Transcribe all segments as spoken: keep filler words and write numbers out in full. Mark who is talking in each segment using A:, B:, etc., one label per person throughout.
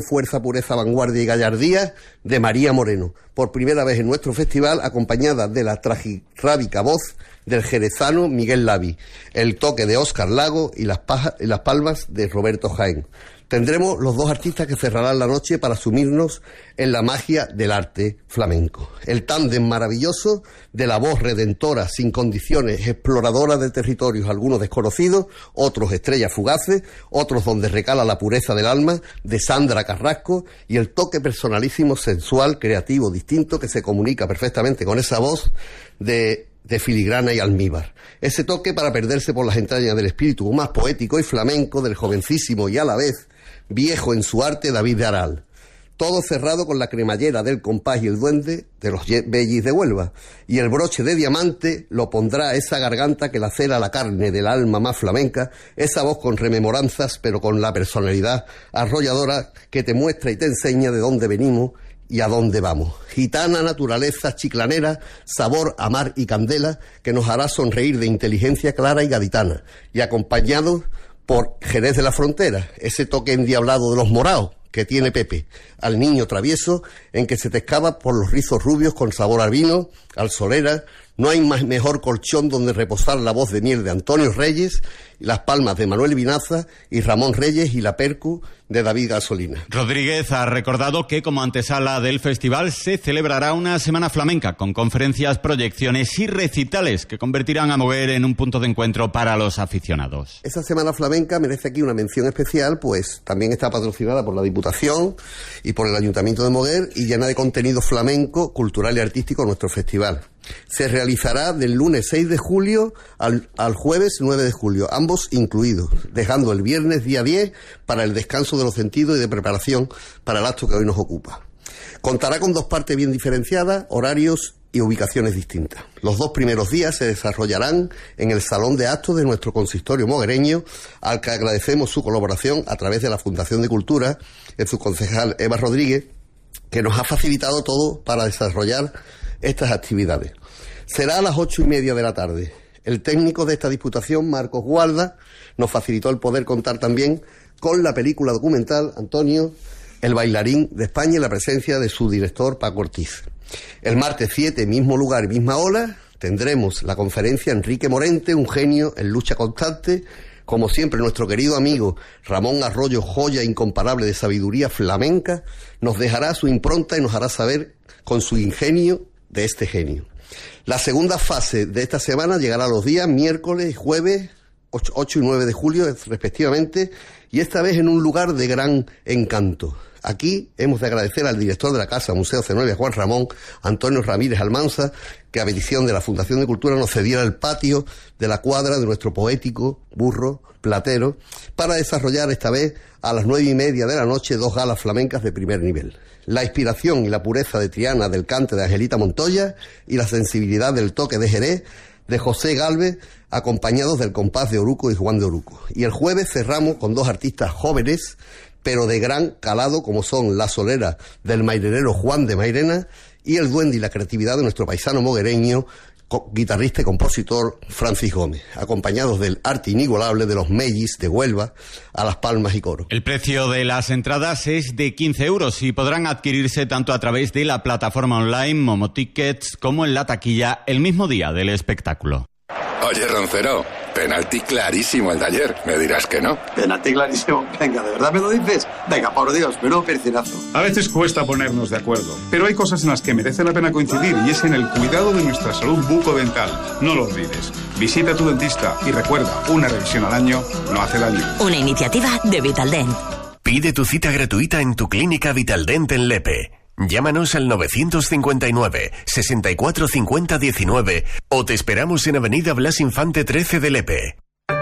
A: Fuerza, Pureza, Vanguardia y Gallardía de María Moreno, por primera vez en nuestro festival, acompañada de la tragirábica voz del jerezano Miguel Lavi, el toque de Óscar Lago y las, paja, y las palmas de Roberto Jaén. Tendremos los dos artistas que cerrarán la noche para sumirnos en la magia del arte flamenco. El tándem maravilloso de la voz redentora, sin condiciones, exploradora de territorios, algunos desconocidos, otros estrellas fugaces, otros donde recala la pureza del alma, de Sandra Carrasco, y el toque personalísimo, sensual, creativo, distinto, que se comunica perfectamente con esa voz de... de filigrana y almíbar. Ese toque para perderse por las entrañas del espíritu más poético y flamenco del jovencísimo y a la vez viejo en su arte David de Aral. Todo cerrado con la cremallera del compás y el duende de los Bellis de Huelva. Y el broche de diamante lo pondrá esa garganta que lacera la carne del alma más flamenca, esa voz con rememoranzas pero con la personalidad arrolladora que te muestra y te enseña de dónde venimos y a dónde vamos. Gitana naturaleza chiclanera, sabor a mar y candela, que nos hará sonreír de inteligencia clara y gaditana, y acompañado por Jerez de la Frontera, ese toque endiablado de los moraos que tiene Pepe, al niño travieso en que se te excava por los rizos rubios con sabor a vino, al solera. No hay más mejor colchón donde reposar la voz de miel de Antonio Reyes, y las palmas de Manuel Vinaza y Ramón Reyes y la percu de David Gasolina.
B: Rodríguez ha recordado que como antesala del festival se celebrará una semana flamenca con conferencias, proyecciones y recitales que convertirán a Moguer en un punto de encuentro para los aficionados.
A: Esa semana flamenca merece aquí una mención especial, pues también está patrocinada por la Diputación y por el Ayuntamiento de Moguer y llena de contenido flamenco, cultural y artístico nuestro festival. Se realizará del lunes seis de julio al, al jueves nueve de julio, ambos incluidos, dejando el viernes día diez para el descanso de los sentidos y de preparación para el acto que hoy nos ocupa. Contará con dos partes bien diferenciadas, horarios y ubicaciones distintas. Los dos primeros días se desarrollarán en el Salón de Actos de nuestro consistorio moguereño, al que agradecemos su colaboración a través de la Fundación de Cultura, en su concejal Eva Rodríguez, que nos ha facilitado todo para desarrollar estas actividades. Será a las ocho y media de la tarde. El técnico de esta Diputación, Marcos Guarda, nos facilitó el poder contar también con la película documental Antonio, el bailarín de España, y la presencia de su director, Paco Ortiz. El martes siete, mismo lugar y misma hora, tendremos la conferencia Enrique Morente, un genio en lucha constante. Como siempre, nuestro querido amigo Ramón Arroyo, joya incomparable de sabiduría flamenca, nos dejará su impronta y nos hará saber con su ingenio de este genio. La segunda fase de esta semana llegará los días miércoles y jueves, ocho y nueve de julio respectivamente, y esta vez en un lugar de gran encanto. Aquí hemos de agradecer al director de la Casa Museo Zenobia, Juan Ramón, Antonio Ramírez Almanza, que a petición de la Fundación de Cultura nos cediera el patio de la cuadra de nuestro poético burro platero para desarrollar esta vez a las nueve y media de la noche dos galas flamencas de primer nivel. La inspiración y la pureza de Triana del cante de Angelita Montoya y la sensibilidad del toque de Jerez de José Galvez, acompañados del compás de Oruco y Juan de Oruco. Y el jueves cerramos con dos artistas jóvenes, pero de gran calado, como son la solera del mairenero Juan de Mairena y el duende y la creatividad de nuestro paisano moguereño, guitarrista y compositor Francis Gómez, acompañados del arte inigualable de los Mellis de Huelva, a Las Palmas y Coro.
B: El precio de las entradas es de quince euros y podrán adquirirse tanto a través de la plataforma online Momo Tickets como en la taquilla el mismo día del espectáculo.
C: Oye, Roncero, penalti clarísimo el de ayer. Me dirás que no.
D: Penalti clarísimo. Venga, ¿de verdad me lo dices? Venga, por Dios, menudo percinazo.
E: A veces cuesta ponernos de acuerdo, pero hay cosas en las que merece la pena coincidir y es en el cuidado de nuestra salud bucodental. No lo olvides. Visita a tu dentista y recuerda, una revisión al año no hace daño.
F: Una iniciativa de Vitaldent.
G: Pide tu cita gratuita en tu clínica Vitaldent en Lepe. Llámanos al nueve cinco nueve, seis cuatro cinco cero uno nueve o te esperamos en Avenida Blas Infante trece de Lepe.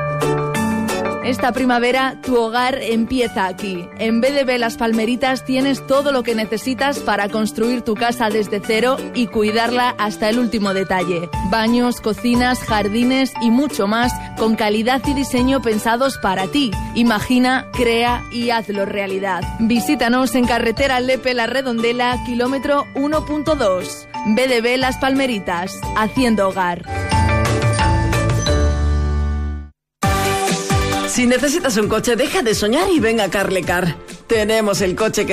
H: Esta primavera, tu hogar empieza aquí. En B D B Las Palmeritas tienes todo lo que necesitas para construir tu casa desde cero y cuidarla hasta el último detalle. Baños, cocinas, jardines y mucho más con calidad y diseño pensados para ti. Imagina, crea y hazlo realidad. Visítanos en carretera Lepe La Redondela, kilómetro uno punto dos. B D B Las Palmeritas, haciendo hogar.
I: Si necesitas un coche, deja de soñar y ven a Carlecar. Tenemos el coche que